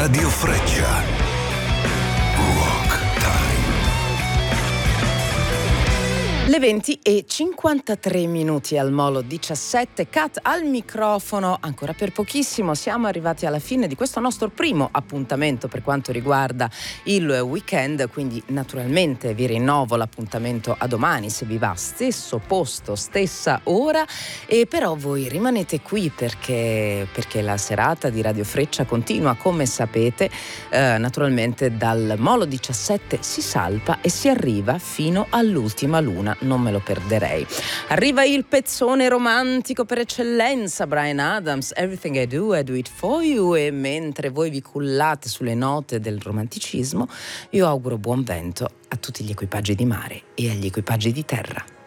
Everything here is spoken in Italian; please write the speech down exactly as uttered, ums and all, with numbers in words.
Radio Freccia. Rock Time. Le venti e cinquantatré minuti al Molo diciassette, Kat al microfono, ancora per pochissimo siamo arrivati alla fine di questo nostro primo appuntamento per quanto riguarda il weekend, quindi naturalmente vi rinnovo l'appuntamento a domani se vi va, stesso posto, stessa ora, e però voi rimanete qui perché, perché la serata di Radio Freccia continua, come sapete, eh, naturalmente dal Molo diciassette si salpa e si arriva fino all'ultima luna. Non me lo perderei. Arriva il pezzone romantico per eccellenza, Bryan Adams, Everything I Do, I Do It For You, e mentre voi vi cullate sulle note del romanticismo, io auguro buon vento a tutti gli equipaggi di mare e agli equipaggi di terra.